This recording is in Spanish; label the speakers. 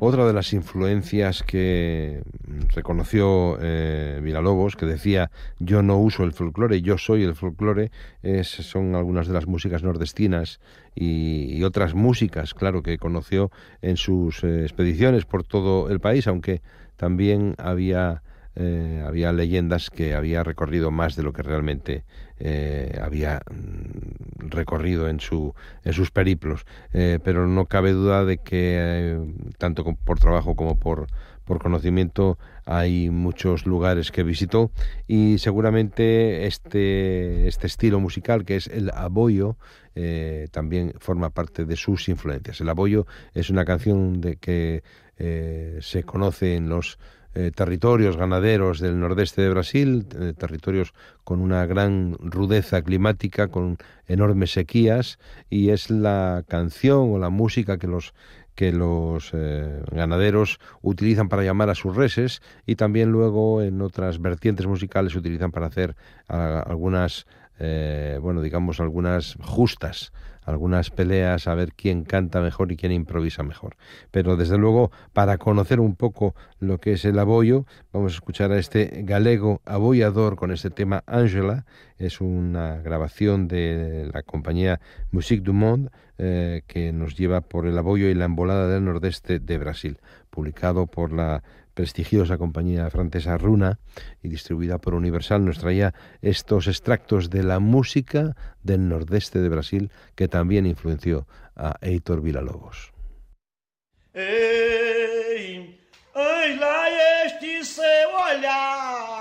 Speaker 1: Otra de las influencias que reconoció Villalobos, que decía: yo no uso el folclore, yo soy el folclore, son algunas de las músicas nordestinas y otras músicas, claro, que conoció en sus expediciones por todo el país, aunque también había leyendas que había recorrido más de lo que realmente había recorrido en sus periplos, pero no cabe duda de que tanto por trabajo como por conocimiento hay muchos lugares que visitó, y seguramente este estilo musical, que es el aboyo, también forma parte de sus influencias. El aboyo es una canción de que se conoce en los territorios ganaderos del nordeste de Brasil, territorios con una gran rudeza climática, con enormes sequías, y es la canción o la música que los ganaderos utilizan para llamar a sus reses, y también luego en otras vertientes musicales utilizan para hacer algunas digamos algunas justas, algunas peleas, a ver quién canta mejor y quién improvisa mejor. Pero desde luego, para conocer un poco lo que es el aboyo, vamos a escuchar a este galego aboiador con este tema Ángela. Es una grabación de la compañía Musique du Monde, que nos lleva por el aboyo y la embolada del nordeste de Brasil, publicado por la prestigiosa compañía francesa Runa y distribuida por Universal. Nos traía estos extractos de la música del nordeste de Brasil, que también influenció a Heitor Villa-Lobos.
Speaker 2: Ei, ei lá este seu olhar.